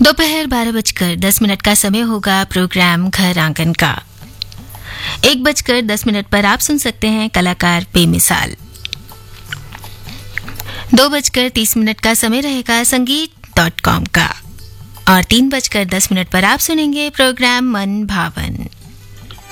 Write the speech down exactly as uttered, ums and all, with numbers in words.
दोपहर बारह बजकर दस मिनट का समय होगा प्रोग्राम घर आंगन का। एक बजकर दस मिनट पर आप सुन सकते हैं कलाकार बेमिसाल। दो बजकर तीस मिनट का समय रहेगा संगीत डॉट कॉम का और तीन बजकर दस मिनट पर आप सुनेंगे प्रोग्राम मन भावन।